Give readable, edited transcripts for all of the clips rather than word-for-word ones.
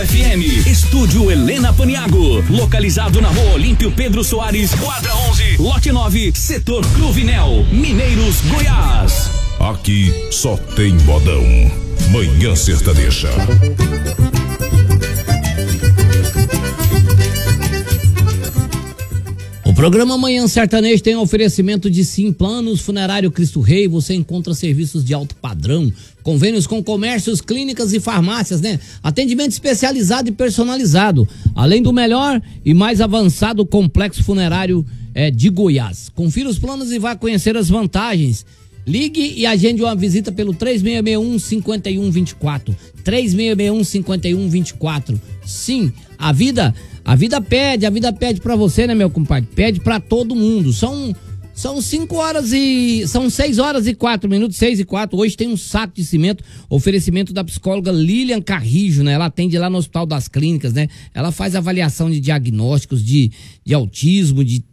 FM, Estúdio Helena Paniago, localizado na Rua Olímpio Pedro Soares, quadra 11, lote 9, setor Cruvinel, Mineiros, Goiás. Aqui só tem modão. Manhã Sertaneja. O programa Manhã Sertanejo tem oferecimento de Sim Planos, Funerário Cristo Rei. Você encontra serviços de alto padrão, convênios com comércios, clínicas e farmácias, né? Atendimento especializado e personalizado, além do melhor e mais avançado complexo funerário de Goiás. Confira os planos e vá conhecer as vantagens. Ligue e agende uma visita pelo 3661-5124. 3661-5124. Sim, a vida pede pra você, né, meu compadre? Pede pra todo mundo. São 6 horas e 4 minutos, 6 e 4. Hoje tem um saco de cimento, oferecimento da psicóloga Lilian Carrijo, né? Ela atende lá no Hospital das Clínicas, né? Ela faz avaliação de diagnósticos de autismo, de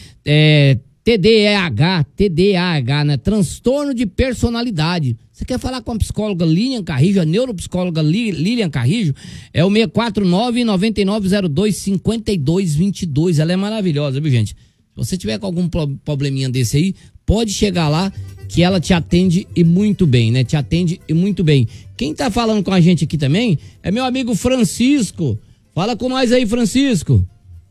TDAH, né? Transtorno de personalidade. Você quer falar com a psicóloga Lilian Carrijo, a neuropsicóloga Lilian Carrijo? É o 649-9902-5222. Ela é maravilhosa, viu, gente? Se você tiver com algum probleminha desse aí, pode chegar lá que ela te atende e muito bem, né? Te atende e muito bem. Quem tá falando com a gente aqui também é meu amigo Francisco. Fala com nós aí, Francisco.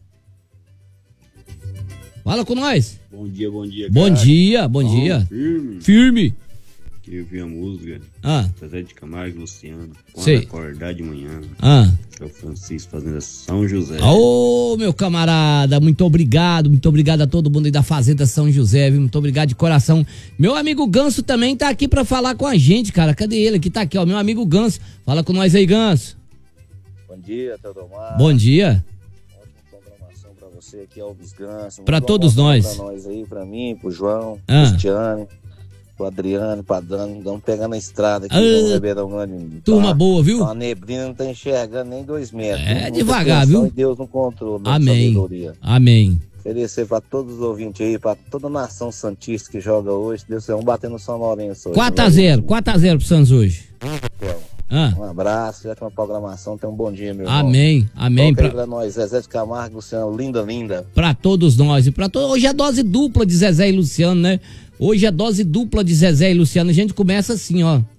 Fala com nós. Bom dia, Bom cara. bom dia. Firme. Que eu vi a música. Zezé de Camargo e Luciano. Quando acordar de manhã. Que é o Francisco Fazenda São José. Ô, meu camarada, muito obrigado a todo mundo aí da Fazenda São José, viu? Muito obrigado de coração. Meu amigo Ganso também tá aqui pra falar com a gente, cara. Cadê ele? Aqui tá aqui, ó, meu amigo Ganso. Fala com nós aí, Ganso. Bom dia, Teodomar. Bom dia. Pra você aqui, Alves Ganso. Pra todos nós. Pra nós aí, pra mim, pro João, Cristiane, pro Adriano, pro Adano. Vamos pegar na estrada aqui, no Ribeirão Grande. Turma boa, viu? Tá uma neblina, não tá enxergando nem 2 metros. Devagar, viu? Deus no controle. Amém. Oferecer pra todos os ouvintes aí, pra toda a nação santista que joga hoje. Deus, vamos bater no São Lourenço hoje. 4x0 pro Santos hoje. Um abraço, já tem uma programação, tem um bom dia, meu irmão. Amém. Pra nós, Zezé de Camargo, Luciano, linda. Pra todos nós. Hoje é dose dupla de Zezé e Luciano, né? Hoje é dose dupla de Zezé e Luciano. A gente começa assim, ó.